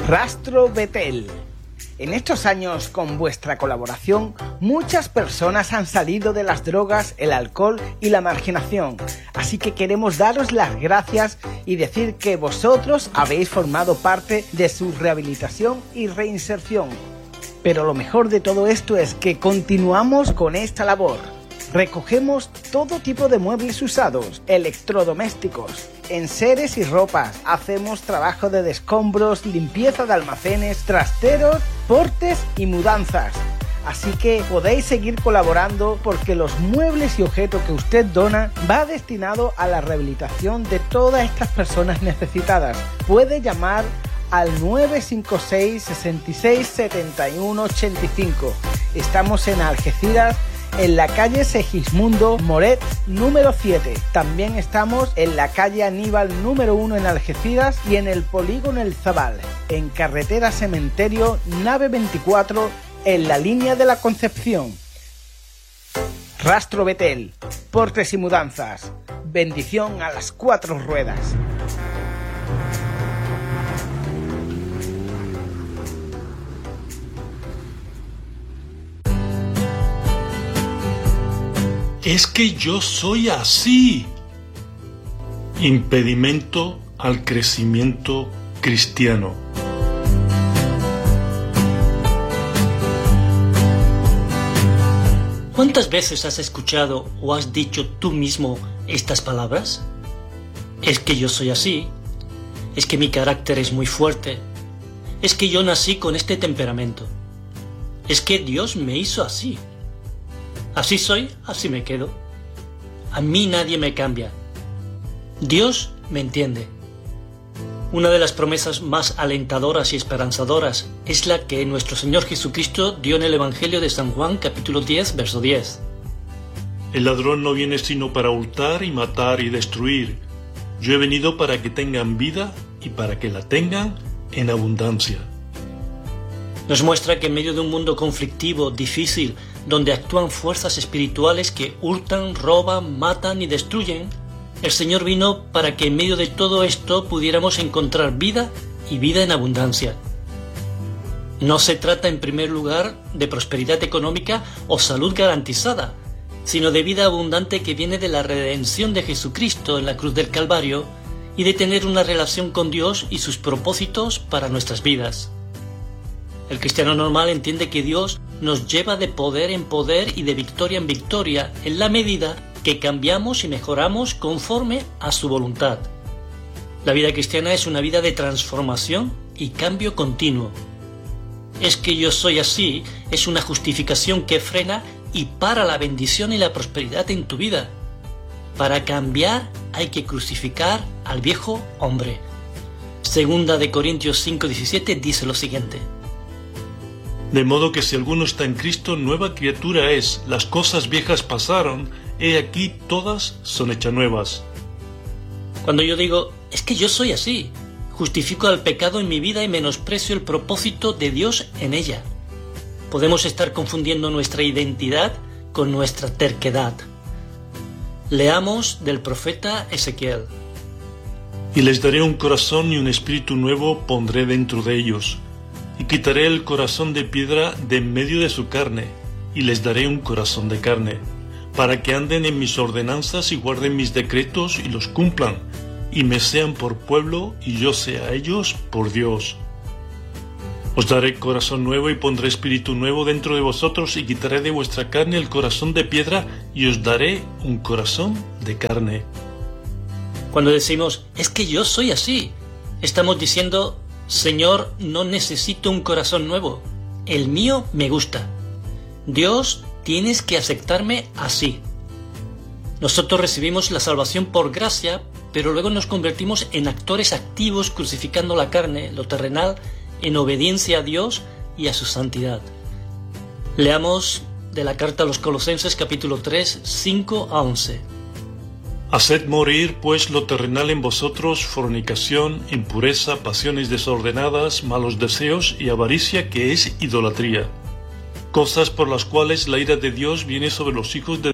Rastro Betel. En estos años, con vuestra colaboración, muchas personas han salido de las drogas, el alcohol y la marginación. Así que queremos daros las gracias y decir que vosotros habéis formado parte de su rehabilitación y reinserción. Pero lo mejor de todo esto es que continuamos con esta labor. Recogemos todo tipo de muebles usados, electrodomésticos, enseres y ropas. Hacemos trabajo de descombros, limpieza de almacenes, trasteros, portes y mudanzas. Así que podéis seguir colaborando porque los muebles y objetos que usted dona va destinado a la rehabilitación de todas estas personas necesitadas. Puede llamar al 956 66 71 85. Estamos en Algeciras, en la calle Segismundo Moret número 7. También estamos en la calle Aníbal número 1 en Algeciras y en el polígono El Zabal, en carretera Cementerio, nave 24, en la línea de la Concepción. Rastro Betel, portes y mudanzas. Bendición a las 4 ruedas. Es que yo soy así. Impedimento al crecimiento cristiano. ¿Cuántas veces has escuchado o has dicho tú mismo estas palabras? Es que yo soy así. Es que mi carácter es muy fuerte. Es que yo nací con este temperamento. Es que Dios me hizo así. Así soy, así me quedo. A mí nadie me cambia. Dios me entiende. Una de las promesas más alentadoras y esperanzadoras es la que nuestro Señor Jesucristo dio en el Evangelio de San Juan, capítulo 10, verso 10. El ladrón no viene sino para hurtar y matar y destruir. Yo he venido para que tengan vida y para que la tengan en abundancia. Nos muestra que en medio de un mundo conflictivo, difícil, donde actúan fuerzas espirituales que hurtan, roban, matan y destruyen, el Señor vino para que en medio de todo esto pudiéramos encontrar vida y vida en abundancia. No se trata en primer lugar de prosperidad económica o salud garantizada, sino de vida abundante que viene de la redención de Jesucristo en la cruz del Calvario y de tener una relación con Dios y sus propósitos para nuestras vidas. El cristiano normal entiende que Dios nos lleva de poder en poder y de victoria en victoria en la medida que cambiamos y mejoramos conforme a su voluntad. La vida cristiana es una vida de transformación y cambio continuo. Es que yo soy así es una justificación que frena y para la bendición y la prosperidad en tu vida. Para cambiar hay que crucificar al viejo hombre. Segunda de Corintios 5:17 dice lo siguiente: De modo que si alguno está en Cristo, nueva criatura es. Las cosas viejas pasaron, he aquí todas son hechas nuevas. Cuando yo digo, es que yo soy así, justifico al pecado en mi vida y menosprecio el propósito de Dios en ella. Podemos estar confundiendo nuestra identidad con nuestra terquedad. Leamos del profeta Ezequiel. Y les daré un corazón y un espíritu nuevo pondré dentro de ellos. Y quitaré el corazón de piedra de en medio de su carne, y les daré un corazón de carne, para que anden en mis ordenanzas y guarden mis decretos y los cumplan, y me sean por pueblo, y yo sea a ellos por Dios. Os daré corazón nuevo y pondré espíritu nuevo dentro de vosotros, y quitaré de vuestra carne el corazón de piedra, y os daré un corazón de carne. Cuando decimos, es que yo soy así, estamos diciendo, Señor, no necesito un corazón nuevo, el mío me gusta. Dios, tienes que aceptarme así. Nosotros recibimos la salvación por gracia, pero luego nos convertimos en actores activos crucificando la carne, lo terrenal, en obediencia a Dios y a su santidad. Leamos de la carta a los Colosenses capítulo 3, 5 a 11. Haced morir, pues, lo terrenal en vosotros, fornicación, impureza, pasiones desordenadas, malos deseos y avaricia, que es idolatría. Cosas por las cuales la ira de Dios viene sobre los hijos de